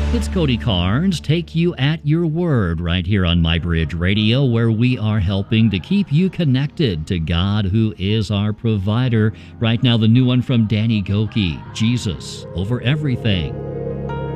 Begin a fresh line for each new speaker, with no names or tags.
It's Cody Carnes, take you at your word right here on MyBridge Radio, where we are helping to keep you connected to God, who is our provider. Right now, the new one from Danny Gokey, Jesus Over Everything.